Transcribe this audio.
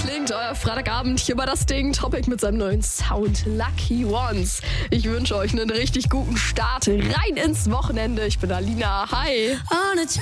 klingt euer Freitagabend hier bei das Ding. Topic mit seinem neuen Sound Lucky Ones. Ich wünsche euch einen richtig guten Start rein ins Wochenende. Ich bin Alina. Hi.